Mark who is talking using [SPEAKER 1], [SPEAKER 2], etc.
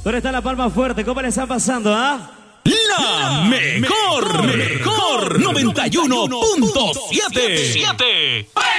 [SPEAKER 1] ¿Dónde está la palma fuerte? ¿Cómo le está pasando, ah?
[SPEAKER 2] La mejor 91.7.